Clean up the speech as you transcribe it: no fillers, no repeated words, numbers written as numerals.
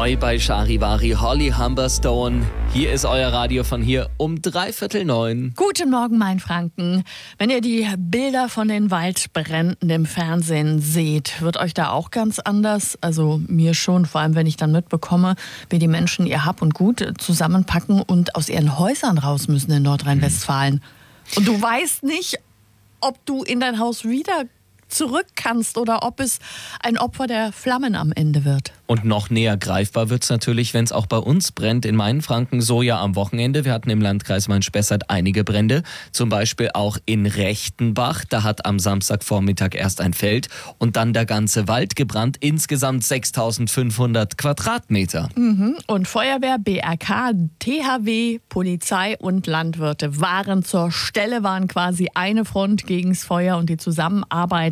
Neu bei Charivari, Holly Humberstone. Hier ist euer Radio von hier um 8:45. Guten Morgen, mein Franken. Wenn ihr die Bilder von den Waldbränden im Fernsehen seht, wird euch da auch ganz anders? Also mir schon, vor allem wenn ich dann mitbekomme, wie die Menschen ihr Hab und Gut zusammenpacken und aus ihren Häusern raus müssen in Nordrhein-Westfalen. Und du weißt nicht, ob du in dein Haus wieder zurück kannst oder ob es ein Opfer der Flammen am Ende wird. Und noch näher greifbar wird es natürlich, wenn es auch bei uns brennt. In Mainfranken so ja am Wochenende. Wir hatten im Landkreis Main-Spessart einige Brände. Zum Beispiel auch in Rechtenbach. Da hat am Samstagvormittag erst ein Feld und dann der ganze Wald gebrannt. Insgesamt 6.500 Quadratmeter. Und Feuerwehr, BRK, THW, Polizei und Landwirte waren zur Stelle, waren quasi eine Front gegens Feuer und die Zusammenarbeit